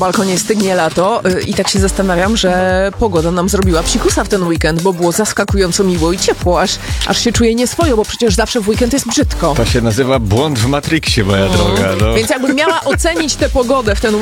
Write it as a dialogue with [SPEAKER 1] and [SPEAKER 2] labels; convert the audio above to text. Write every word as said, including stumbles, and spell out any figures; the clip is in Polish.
[SPEAKER 1] balkonie stygnie lato y, i tak się zastanawiam, że pogoda nam zrobiła psikusa w ten weekend, bo było zaskakująco miło i ciepło, aż, aż się czuję nieswojo, bo przecież zawsze w weekend jest brzydko.
[SPEAKER 2] To się nazywa błąd w Matrixie, moja droga. No.
[SPEAKER 1] Więc jakbym miała ocenić tę pogodę w ten